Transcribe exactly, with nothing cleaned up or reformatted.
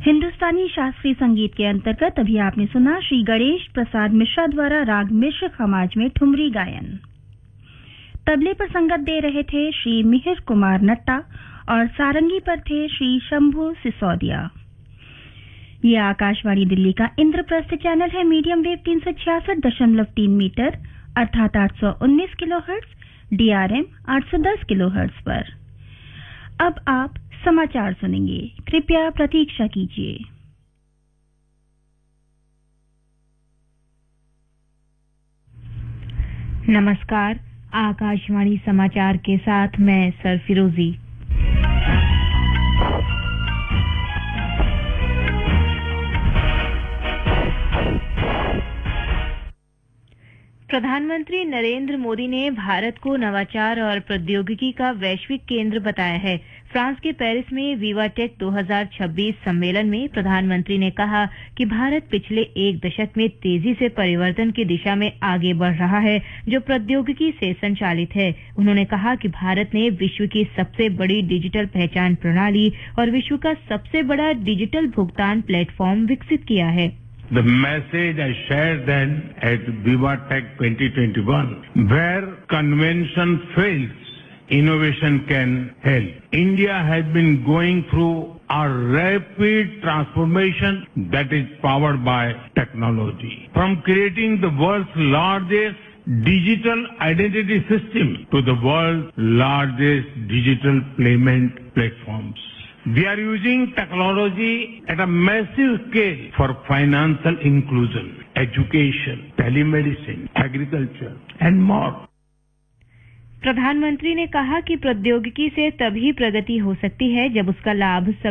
हिंदुस्तानी शास्त्रीय संगीत के अंतर्गत अभी आपने सुना श्री गणेश प्रसाद मिश्रा द्वारा राग मिश्र खमाज में ठुमरी गायन। तबले पर संगत दे रहे थे श्री मिहिर कुमार नट्टा और सारंगी पर थे श्री शंभू सिसोदिया। ये आकाशवाणी दिल्ली का इंद्रप्रस्थ चैनल है, मीडियम वेव तीन सौ छियासठ दशमलव तीन मीटर अर्थात आठ सौ उन्नीस किलोहर्ट्ज, डीआरएम आठ सौ दस किलोहर्ट्ज पर। अब आप समाचार सुनेंगे, कृपया प्रतीक्षा कीजिए। नमस्कार, आकाशवाणी समाचार के साथ मैं सरफिरोजी। प्रधानमंत्री नरेंद्र मोदी ने भारत को नवाचार और प्रौद्योगिकी का वैश्विक केंद्र बताया है। फ्रांस के पेरिस में विवाटेक दो हज़ार छब्बीस सम्मेलन में प्रधानमंत्री ने कहा कि भारत पिछले एक दशक में तेजी से परिवर्तन की दिशा में आगे बढ़ रहा है, जो प्रौद्योगिकी से संचालित है। उन्होंने कहा कि भारत ने विश्व की सबसे बड़ी डिजिटल पहचान प्रणाली और विश्व का सबसे बड़ा डिजिटल भुगतान प्लेटफॉर्म विकसित किया है। The message I shared then at VivaTech twenty twenty-one, where convention fails, innovation can help. India has been going through a rapid transformation that is powered by technology. From creating the world's largest digital identity system to the world's largest digital payment platforms. We are using technology at a massive scale for financial inclusion, education, telemedicine, agriculture, and more. प्रधानमंत्री ने कहा कि प्रौद्योगिकी से तभी प्रगति हो सकती है जब उसका लाभ